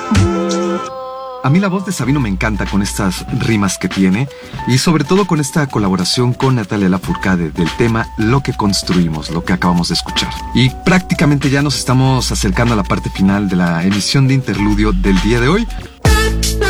A mí la voz de Sabino me encanta con estas rimas que tiene y sobre todo con esta colaboración con Natalia Lafourcade del tema Lo que construimos, lo que acabamos de escuchar. Y prácticamente ya nos estamos acercando a la parte final de la emisión de Interludio del día de hoy.